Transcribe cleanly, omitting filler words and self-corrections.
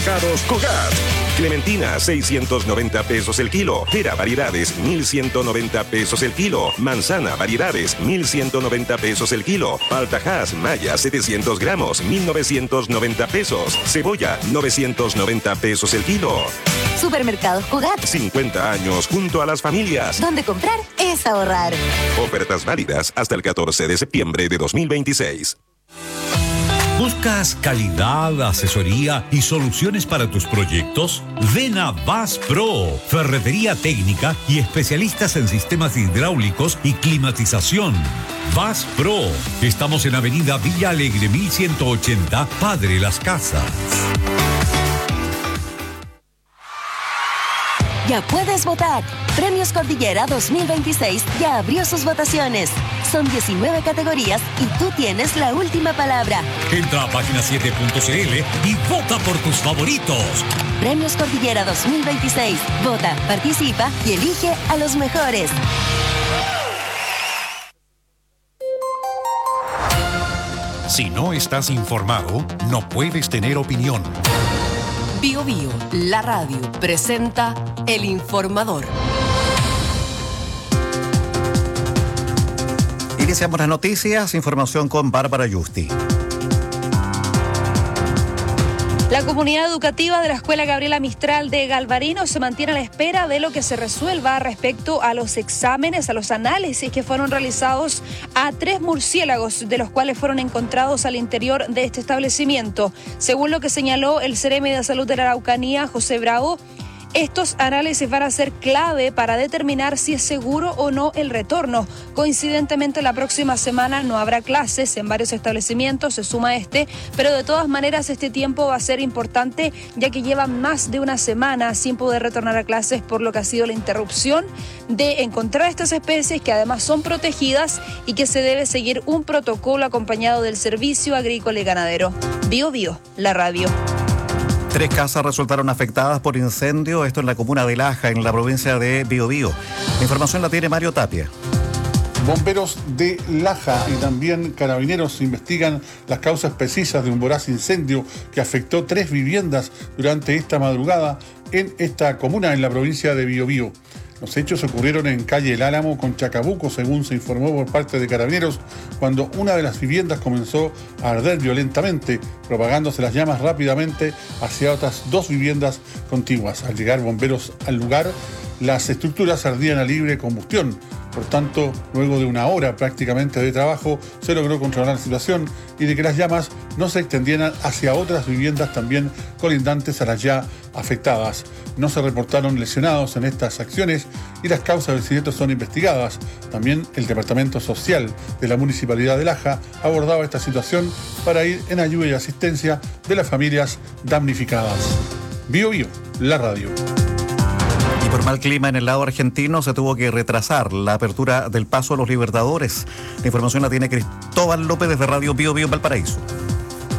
Mercados Cugat. Clementina, 690 pesos el kilo. Pera variedades, 1,190 pesos el kilo. Manzana variedades, 1,190 pesos el kilo. Paltajas Maya, 700 gramos, 1,990 pesos. Cebolla, 990 pesos el kilo. Supermercados Cugat. 50 años junto a las familias. Donde comprar es ahorrar. Ofertas válidas hasta el 14 de septiembre de 2026. ¿Buscas calidad, asesoría y soluciones para tus proyectos? Ven a VAS Pro, ferretería técnica y especialistas en sistemas hidráulicos y climatización. VAS Pro. Estamos en Avenida Villa Alegre 1180, Padre Las Casas. Ya puedes votar. Premios Cordillera 2026 ya abrió sus votaciones. Son 19 categorías y tú tienes la última palabra. Entra a página7.cl y vota por tus favoritos. Premios Cordillera 2026. Vota, participa y elige a los mejores. Si no estás informado, no puedes tener opinión. Bio Bio, la radio, presenta El Informador. Iniciamos las noticias, información con Bárbara Yusti. La comunidad educativa de la Escuela Gabriela Mistral de Galvarino se mantiene a la espera de lo que se resuelva respecto a los exámenes, a los análisis que fueron realizados a 3 murciélagos, de los cuales fueron encontrados al interior de este establecimiento. Según lo que señaló el Seremi de Salud de la Araucanía, José Bravo, estos análisis van a ser clave para determinar si es seguro o no el retorno. Coincidentemente, la próxima semana no habrá clases en varios establecimientos, se suma pero de todas maneras este tiempo va a ser importante, ya que llevan más de una semana sin poder retornar a clases, por lo que ha sido la interrupción de encontrar estas especies, que además son protegidas y que se debe seguir un protocolo acompañado del Servicio Agrícola y Ganadero. Bio Bio, la radio. 3 casas resultaron afectadas por incendio, esto en la comuna de Laja, en la provincia de Biobío. La información la tiene Mario Tapia. Bomberos de Laja y también carabineros investigan las causas precisas de un voraz incendio que afectó 3 viviendas durante esta madrugada en esta comuna en la provincia de Biobío. Los hechos ocurrieron en calle El Álamo con Chacabuco, según se informó por parte de carabineros, cuando una de las viviendas comenzó a arder violentamente, propagándose las llamas rápidamente hacia otras 2 viviendas contiguas. Al llegar bomberos al lugar, las estructuras ardían a libre combustión. Por tanto, luego de una hora prácticamente de trabajo, se logró controlar la situación y de que las llamas no se extendieran hacia otras viviendas también colindantes a las ya afectadas. No se reportaron lesionados en estas acciones y las causas del siniestro son investigadas. También el Departamento Social de la Municipalidad de Laja abordaba esta situación para ir en ayuda y asistencia de las familias damnificadas. Bio Bio, la radio. Por mal clima en el lado argentino se tuvo que retrasar la apertura del Paso a los Libertadores. La información la tiene Cristóbal López desde Radio Bio Bio Valparaíso.